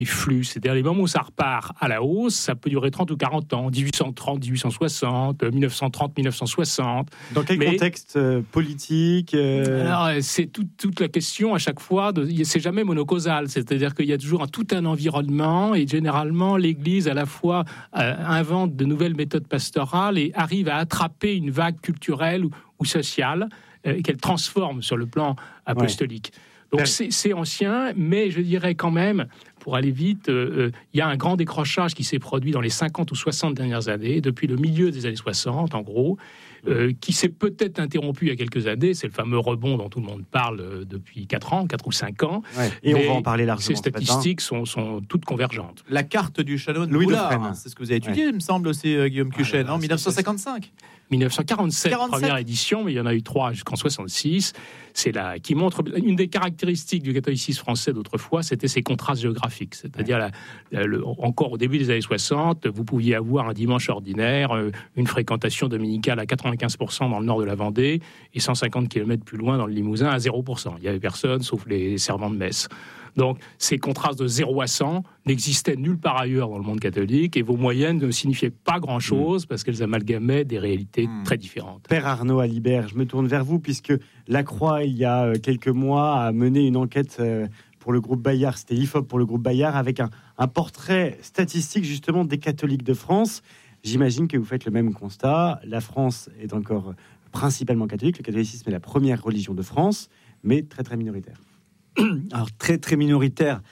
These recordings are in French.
flux, c'est-à-dire les moments où ça repart à la hausse, ça peut durer 30 ou 40 ans, 1830, 1860, 1930, 1960. Dans quel contexte politique Alors, c'est toute la question à chaque fois, c'est jamais monocausal, c'est-à-dire qu'il y a toujours tout un environnement, et généralement l'Église à la fois invente de nouvelles méthodes pastorales et arrive à attraper une vague culturelle ou sociale qu'elle transforme sur le plan apostolique. Donc c'est ancien, mais je dirais quand même, pour aller vite, il y a un grand décrochage qui s'est produit dans les 50 ou 60 dernières années, depuis le milieu des années 60 en gros, qui s'est peut-être interrompu il y a quelques années. C'est le fameux rebond dont tout le monde parle depuis 4 ou 5 ans. Ouais. Et on va en parler largement. Ces statistiques sont toutes convergentes. La carte du chanoine Louis Boulard, Dauphren. c'est ce que vous avez étudié, il me semble aussi, Guillaume Cuchet, en 1955. 1947, première édition, mais il y en a eu 3 jusqu'en 66. C'est là qui montre une des caractéristiques du catholicisme français d'autrefois, c'était ses contrastes géographiques. C'est-à-dire, encore au début des années 60, vous pouviez avoir un dimanche ordinaire, une fréquentation dominicale à 95% dans le nord de la Vendée et 150 km plus loin dans le Limousin à 0%. Il n'y avait personne sauf les servants de messe. Donc, ces contrastes de 0 à 100 n'existaient nulle part ailleurs dans le monde catholique, et vos moyennes ne signifiaient pas grand-chose parce qu'elles amalgamaient des réalités très différentes. Père Arnaud Alibert, je me tourne vers vous, puisque La Croix, il y a quelques mois, a mené une enquête pour le groupe Bayard, c'était l'IFOP pour le groupe Bayard, avec un portrait statistique justement des catholiques de France. J'imagine que vous faites le même constat. La France est encore principalement catholique, le catholicisme est la première religion de France, mais très très minoritaire. Alors très très minoritaire.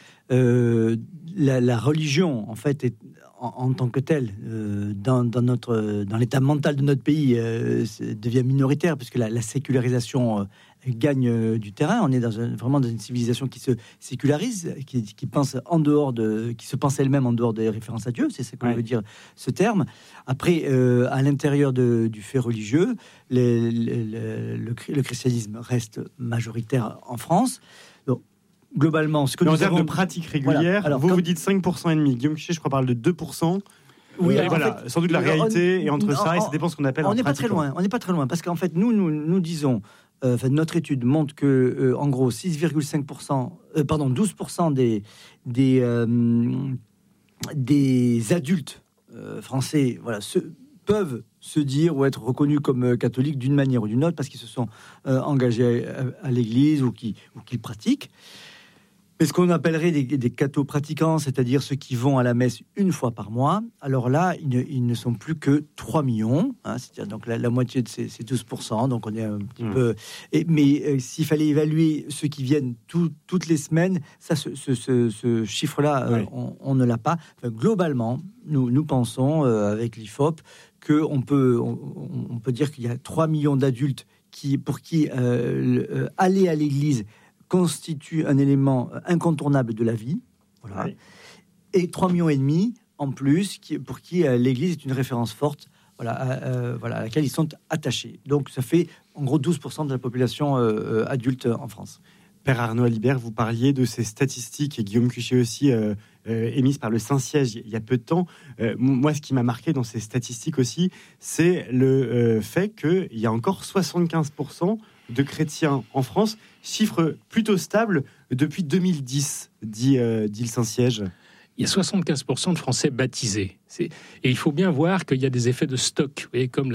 La religion, en fait, est en tant que telle, dans l'état mental de notre pays, devient minoritaire, puisque la sécularisation gagne du terrain. On est vraiment dans une civilisation qui se sécularise, qui pense qui se pense elle-même en dehors des références à Dieu. C'est ce que veut dire ce terme. Après, à l'intérieur du fait religieux, le christianisme reste majoritaire en France. Donc, globalement, ce que mais nous en termes avons... de pratique régulière, Voilà. Alors, vous dites 5% et demi. Guillaume Cuchet, je crois, parle de 2%. Oui, alors, voilà, en fait, sans doute la réalité et entre ça, et ça dépend ce qu'on appelle. On n'est pas très loin. On n'est pas très loin, parce qu'en fait, nous disons, notre étude montre que, en gros, 12% des adultes français, voilà, peuvent se dire ou être reconnus comme catholiques d'une manière ou d'une autre parce qu'ils se sont engagés à l'Église ou qu'ils pratiquent. Mais ce qu'on appellerait des cathos pratiquants, c'est-à-dire ceux qui vont à la messe une fois par mois, alors là, ils ne sont plus que 3 millions, hein, c'est-à-dire donc la moitié de ces 12%, donc on est un petit peu... Mais s'il fallait évaluer ceux qui viennent toutes les semaines, ça, ce chiffre-là, on ne l'a pas. Enfin, globalement, nous pensons, avec l'IFOP, qu'on peut dire qu'il y a 3 millions d'adultes pour qui aller à l'église constitue un élément incontournable de la vie, voilà. Oui. Et 3,5 millions en plus, pour qui l'Église est une référence forte, voilà, à laquelle ils sont attachés. Donc ça fait en gros 12% de la population adulte en France. Père Arnaud Alibert, vous parliez de ces statistiques, et Guillaume Cuchet aussi, émises par le Saint-Siège il y a peu de temps. Moi, ce qui m'a marqué dans ces statistiques aussi, c'est le fait qu'il y a encore 75% de chrétiens en France, chiffre plutôt stable depuis 2010, dit le Saint-Siège. Il y a 75% de Français baptisés. Et il faut bien voir qu'il y a des effets de stock. Vous voyez, comme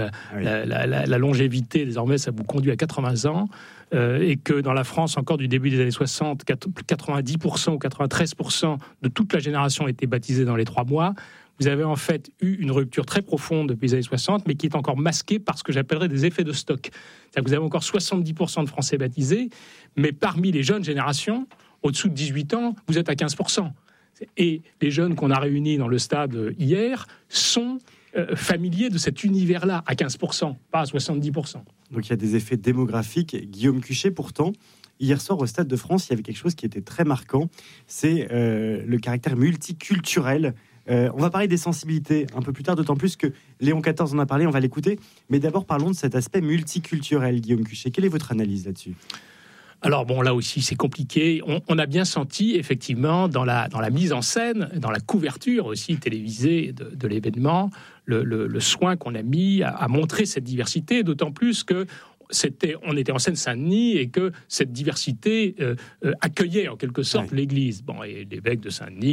la longévité, désormais, ça vous conduit à 80 ans, et que dans la France, encore du début des années 60, 90% ou 93% de toute la génération a été baptisée dans les 3 mois. Vous avez en fait eu une rupture très profonde depuis les années 60, mais qui est encore masquée par ce que j'appellerais des effets de stock. C'est-à-dire que vous avez encore 70% de Français baptisés, mais parmi les jeunes générations, au-dessous de 18 ans, vous êtes à 15%. Et les jeunes qu'on a réunis dans le stade hier sont familiers de cet univers-là, à 15%, pas à 70%. Donc il y a des effets démographiques. Guillaume Cuchet, pourtant, hier soir au Stade de France, il y avait quelque chose qui était très marquant, c'est le caractère multiculturel. On va parler des sensibilités un peu plus tard, d'autant plus que Léon XIV en a parlé, on va l'écouter. Mais d'abord, parlons de cet aspect multiculturel, Guillaume Cuchet. Quelle est votre analyse là-dessus ? Alors bon, là aussi, c'est compliqué. On a bien senti, effectivement, dans la mise en scène, dans la couverture aussi télévisée de l'événement, le soin qu'on a mis à montrer cette diversité, d'autant plus que on était en Seine-Saint-Denis et que cette diversité accueillait en quelque sorte l'Église. Bon, et l'évêque de Saint-Denis